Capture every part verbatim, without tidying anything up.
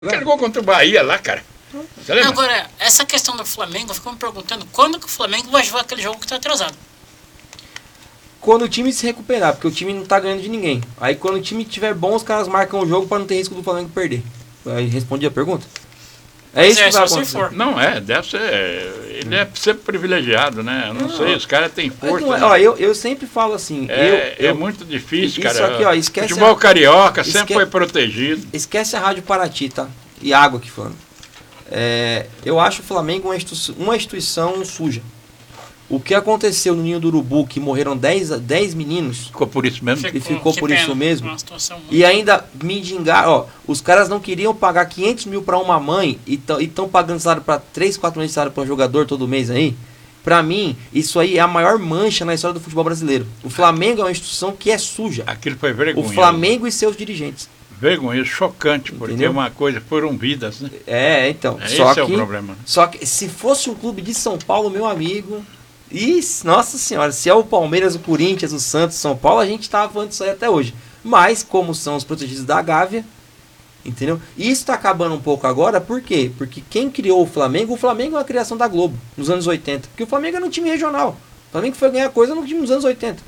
Aquele gol contra o Bahia lá, cara. Você lembra? Agora, essa questão do Flamengo, eu fico me perguntando quando que o Flamengo vai jogar aquele jogo que tá atrasado. Quando o time se recuperar, porque o time não tá ganhando de ninguém. Aí quando o time tiver bom, os caras marcam o jogo pra não ter risco do Flamengo perder. Aí respondi a pergunta? É isso é, que vai se acontecer. for. Não, é, deve ser. Ele é sempre privilegiado, né? Eu não, não sei, os caras têm força. Não é, né? ó, eu, eu sempre falo assim. É, eu, é eu, muito difícil, isso cara. aqui, ó, esquece Futebol a- carioca esque- sempre foi protegido. Esquece a Rádio Paraty, tá? E água aqui falando. É, eu acho o Flamengo uma, institu- uma instituição suja. O que aconteceu no Ninho do Urubu, que morreram dez meninos, Ficou por isso mesmo. e ficou que por pena, isso mesmo. uma situação muito- E ainda mendigar, ó, os caras não queriam pagar quinhentos mil pra uma mãe e estão pagando salário pra três, quatro meses de salário pra um jogador todo mês aí. Pra mim, isso aí é a maior mancha na história do futebol brasileiro. O Flamengo é uma instituição que é suja. Aquilo foi O vergonhoso. Flamengo e seus dirigentes. Vergonhoso, chocante, porque Entendeu? é uma coisa, foram vidas, né? É, então. É, só esse é o que, problema. Só que se fosse um clube de São Paulo, meu amigo. E, nossa senhora, se é o Palmeiras, o Corinthians, o Santos, São Paulo, a gente tava falando disso aí até hoje. Mas, como são os protegidos da Gávea, entendeu? E isso tá acabando um pouco agora, por quê? Porque quem criou o Flamengo, o Flamengo é uma criação da Globo, nos anos oitenta. Porque o Flamengo era um time regional. O Flamengo foi ganhar coisa no time nos anos oitenta.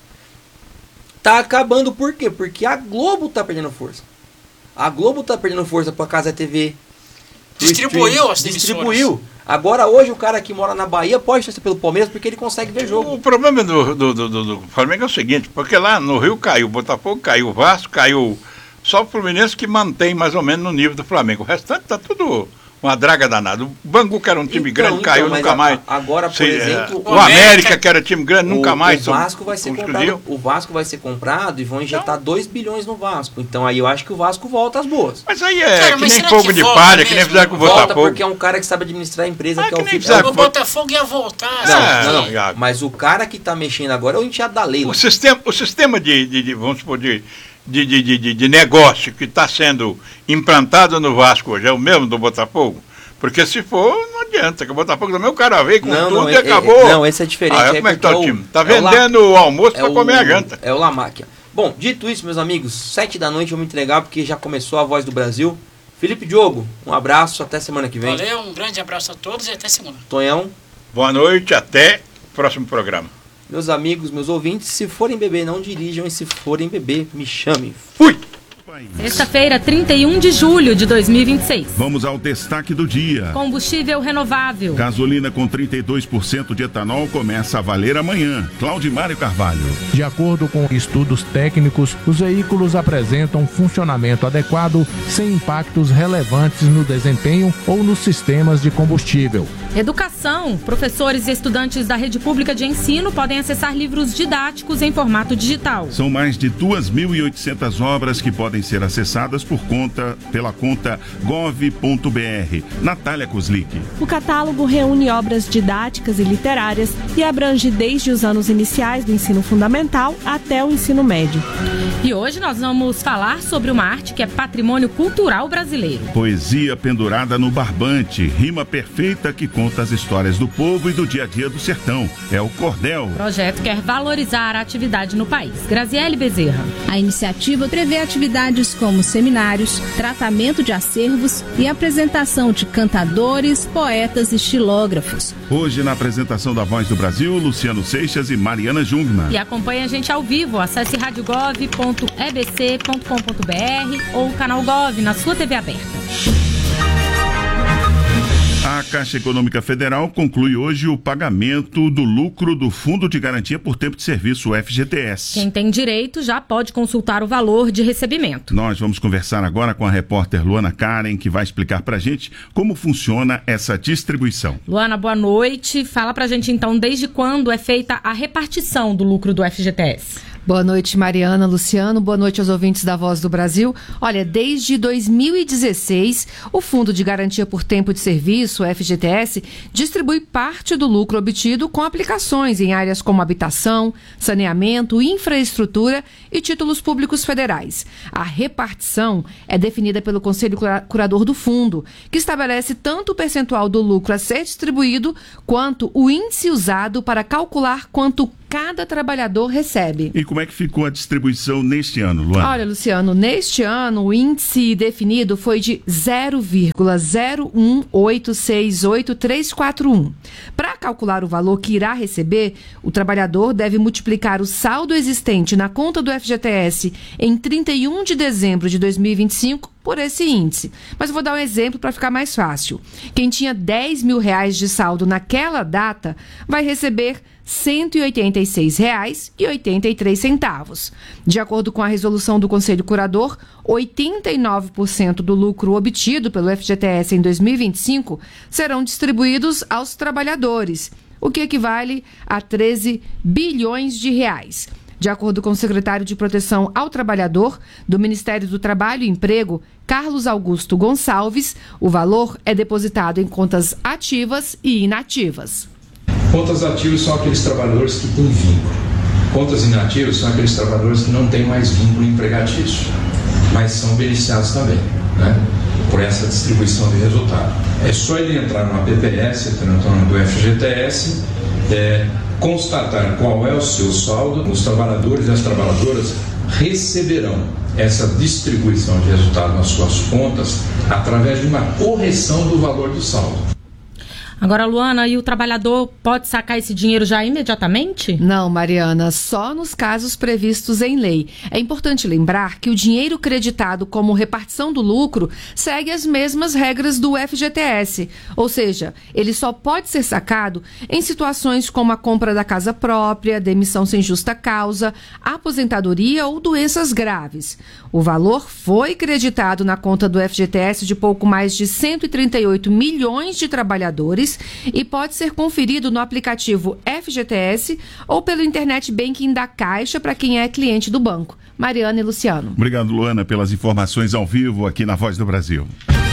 Tá acabando por quê? Porque a Globo tá perdendo força. A Globo tá perdendo força pra Casa T V. Distribuiu as Distribuiu. Agora hoje o cara que mora na Bahia pode torcer pelo Palmeiras porque ele consegue ver jogo. O problema do, do, do, do- do Flamengo é o seguinte, porque lá no Rio caiu o Botafogo, caiu o Vasco, caiu só o Fluminense que mantém mais ou menos no nível do Flamengo. O restante tá tudo uma draga danada. O Bangu, que era um time Então, grande, então, caiu mas nunca a- mais. agora, por Se, eh, exemplo, o o América, América, que era time grande, nunca o, mais. O Vasco vai ser conseguiu. comprado. O Vasco vai ser comprado e vão injetar Então- dois bilhões no Vasco. Então aí eu acho que o Vasco volta às boas. Mas aí é Cara, que mas nem será fogo que de volta palha, que nem mesmo? fizeram com o Volta Botafogo. porque é um cara que sabe administrar a empresa, Ah, que é que o nem filho. fizeram é O o- Botafogo ia voltar. Não, Ah, não, não. Iago. Mas o cara que tá mexendo agora é o enteado da Leila. O sistema, o sistema de, de, de, vamos supor, de, de, de, de, de- de negócio que está sendo implantado no Vasco hoje é o mesmo do Botafogo? Porque se for, não adianta, que o Botafogo também o cara veio com Não, tudo não, e é- acabou. é- não, esse é diferente, Ah, é como é que tá o porque é o- time? Tá é o La- vendendo o almoço para o- comer a janta. É o Lamáquia. Bom, dito isso, meus amigos, sete da noite eu vou me entregar porque já começou a Voz do Brasil. Felipe Diogo, um abraço, até semana que vem. Valeu, um grande abraço a todos e até segunda. Tonhão, Boa noite, até o próximo programa. meus amigos, meus ouvintes, se forem beber, não dirijam, e se forem beber, me chamem. Fui! Sexta-feira, trinta e um de julho de dois mil e vinte e seis. Vamos ao destaque do dia. Combustível renovável. Gasolina com trinta e dois por cento de etanol começa a valer amanhã. Claudimário Carvalho. De acordo com estudos técnicos, os veículos apresentam funcionamento adequado, sem impactos relevantes no desempenho ou nos sistemas de combustível. Educação. Professores e estudantes da rede pública de ensino podem acessar livros didáticos em formato digital. São mais de duas mil e oitocentas obras que podem ser acessadas por conta, pela conta gov ponto br. Natália Kozlik. O catálogo reúne obras didáticas e literárias e abrange desde os anos iniciais do ensino fundamental até o ensino médio. E hoje nós vamos falar sobre uma arte que é patrimônio cultural brasileiro. Poesia pendurada no barbante, rima perfeita que conta as histórias do povo e do dia a dia do sertão. É o Cordel. O projeto quer valorizar a atividade no país. Graziele Bezerra. A iniciativa prevê atividades como seminários, tratamento de acervos e apresentação de cantadores, poetas e estilógrafos. Hoje, na apresentação da Voz do Brasil, Luciano Seixas e Mariana Jungmann. E acompanhe a gente ao vivo. Acesse radiogov ponto e b c ponto com ponto b r ou o canal Gov na sua T V aberta. A Caixa Econômica Federal conclui hoje o pagamento do lucro do Fundo de Garantia por Tempo de Serviço, o F G T S. Quem tem direito já pode consultar o valor de recebimento. Nós vamos conversar agora com a repórter Luana Karen, que vai explicar pra gente como funciona essa distribuição. Luana, boa noite. Fala pra gente então desde quando é feita a repartição do lucro do F G T S. Boa noite, Mariana, Luciano. Boa noite aos ouvintes da Voz do Brasil. Olha, desde dois mil e dezesseis, o Fundo de Garantia por Tempo de Serviço, o F G T S, distribui parte do lucro obtido com aplicações em áreas como habitação, saneamento, infraestrutura e títulos públicos federais. A repartição é definida pelo Conselho Curador do Fundo, que estabelece tanto o percentual do lucro a ser distribuído quanto o índice usado para calcular quanto cada trabalhador recebe. E como é que ficou a distribuição neste ano, Luana? Olha, Luciano, neste ano o índice definido foi de zero vírgula zero um oito seis oito três quatro um. Para calcular o valor que irá receber, o trabalhador deve multiplicar o saldo existente na conta do F G T S em trinta e um de dezembro de dois mil e vinte e cinco por esse índice. Mas eu vou dar um exemplo para ficar mais fácil. Quem tinha dez mil reais de saldo naquela data vai receber cento e oitenta e seis reais e oitenta e três centavos. De acordo com a resolução do Conselho Curador, oitenta e nove por cento do lucro obtido pelo F G T S em dois mil e vinte e cinco serão distribuídos aos trabalhadores, o que equivale a treze bilhões de reais. De acordo com o secretário de Proteção ao Trabalhador do Ministério do Trabalho e Emprego, Carlos Augusto Gonçalves, o valor é depositado em contas ativas e inativas. Contas ativas são aqueles trabalhadores que têm vínculo. Contas inativas são aqueles trabalhadores que não têm mais vínculo empregatício, mas são beneficiados também, né, por essa distribuição de resultado. É só ele entrar no A P P S, no do F G T S, é, constatar qual é o seu saldo. Os trabalhadores e as trabalhadoras receberão essa distribuição de resultado nas suas contas através de uma correção do valor do saldo. Agora, Luana, e o trabalhador pode sacar esse dinheiro já imediatamente? Não, Mariana, só nos casos previstos em lei. É importante lembrar que o dinheiro creditado como repartição do lucro segue as mesmas regras do F G T S, ou seja, ele só pode ser sacado em situações como a compra da casa própria, demissão sem justa causa, aposentadoria ou doenças graves. O valor foi creditado na conta do F G T S de pouco mais de cento e trinta e oito milhões de trabalhadores e pode ser conferido no aplicativo F G T S ou pelo Internet Banking da Caixa para quem é cliente do banco. Mariana e Luciano. Obrigado, Luana, pelas informações ao vivo aqui na Voz do Brasil.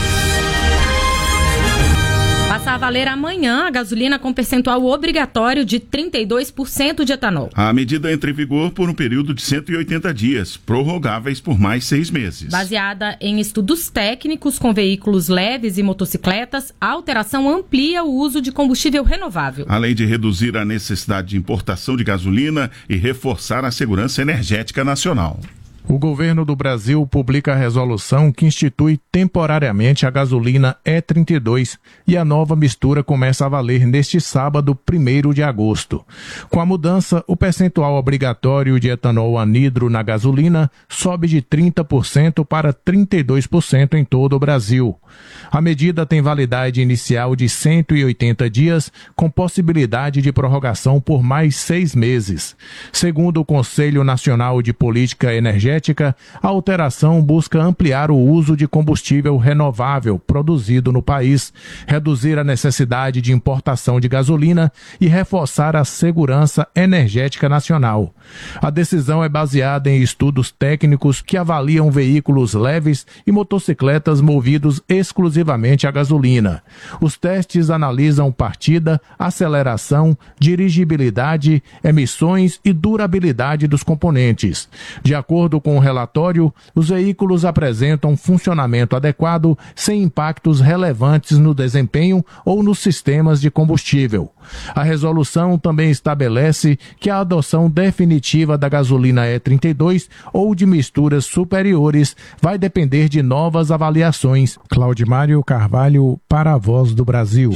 Passa a valer amanhã a gasolina com percentual obrigatório de trinta e dois por cento de etanol. A medida entra em vigor por um período de cento e oitenta dias, prorrogáveis por mais seis meses. Baseada em estudos técnicos com veículos leves e motocicletas, a alteração amplia o uso de combustível renovável. Além de reduzir a necessidade de importação de gasolina e reforçar a segurança energética nacional. O governo do Brasil publica a resolução que institui temporariamente a gasolina E trinta e dois e a nova mistura começa a valer neste sábado, primeiro de agosto. Com a mudança, o percentual obrigatório de etanol anidro na gasolina sobe de trinta por cento para trinta e dois por cento em todo o Brasil. A medida tem validade inicial de cento e oitenta dias, com possibilidade de prorrogação por mais seis meses. Segundo o Conselho Nacional de Política Energética, a alteração busca ampliar o uso de combustível renovável produzido no país, reduzir a necessidade de importação de gasolina e reforçar a segurança energética nacional. A decisão é baseada em estudos técnicos que avaliam veículos leves e motocicletas movidos exclusivamente a gasolina. Os testes analisam partida, aceleração, dirigibilidade, emissões e durabilidade dos componentes. De acordo com o relatório, os veículos apresentam funcionamento adequado sem impactos relevantes no desempenho ou nos sistemas de combustível. A resolução também estabelece que a adoção definitiva da gasolina E trinta e dois ou de misturas superiores vai depender de novas avaliações. Claudimário Carvalho, para a Voz do Brasil.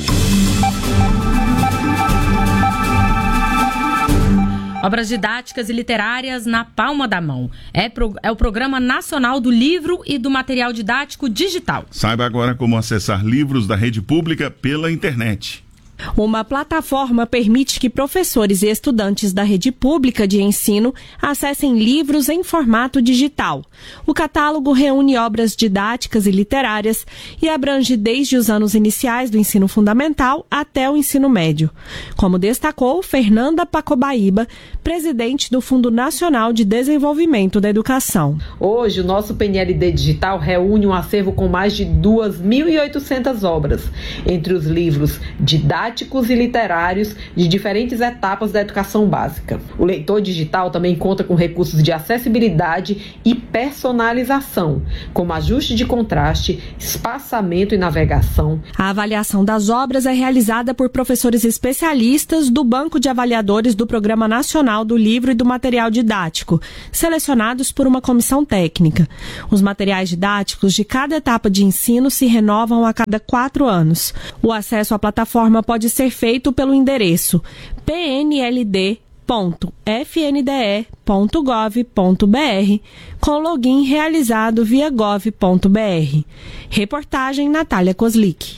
Obras didáticas e literárias na palma da mão. É, pro, é o Programa Nacional do Livro e do Material Didático Digital. Saiba agora como acessar livros da rede pública pela internet. Uma plataforma permite que professores e estudantes da rede pública de ensino acessem livros em formato digital. O catálogo reúne obras didáticas e literárias e abrange desde os anos iniciais do ensino fundamental até o ensino médio. Como destacou Fernanda Pacobaíba, presidente do Fundo Nacional de Desenvolvimento da Educação. Hoje, o nosso P N L D Digital reúne um acervo com mais de duas mil e oitocentas obras, entre os livros didáticos didáticos e literários de diferentes etapas da educação básica. O leitor digital também conta com recursos de acessibilidade e personalização, como ajuste de contraste, espaçamento e navegação. A avaliação das obras é realizada por professores especialistas do Banco de Avaliadores do Programa Nacional do Livro e do Material Didático, selecionados por uma comissão técnica. Os materiais didáticos de cada etapa de ensino se renovam a cada quatro anos. O acesso à plataforma pode ser feito pelo endereço p n l d ponto f n d e ponto gov ponto b r com login realizado via gov ponto b r. Reportagem Natália Kozlik.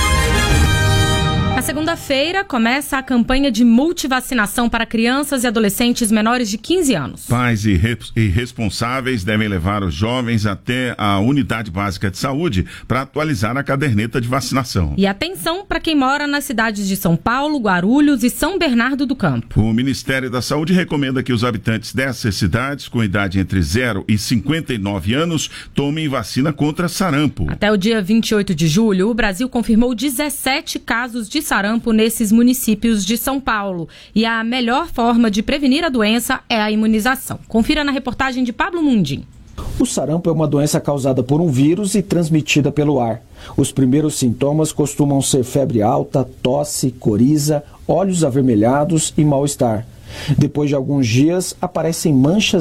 Na segunda-feira, começa a campanha de multivacinação para crianças e adolescentes menores de quinze anos. Pais e, re- e responsáveis devem levar os jovens até a unidade básica de saúde para atualizar a caderneta de vacinação. E atenção para quem mora nas cidades de São Paulo, Guarulhos e São Bernardo do Campo. O Ministério da Saúde recomenda que os habitantes dessas cidades, com idade entre zero e cinquenta e nove anos, tomem vacina contra sarampo. Até o dia vinte e oito de julho, o Brasil confirmou dezessete casos de sarampo nesses municípios de São Paulo. E a melhor forma de prevenir a doença é a imunização. Confira na reportagem de Pablo Mundim. O sarampo é uma doença causada por um vírus e transmitida pelo ar. Os primeiros sintomas costumam ser febre alta, tosse, coriza, olhos avermelhados e mal-estar. Depois de alguns dias, aparecem manchas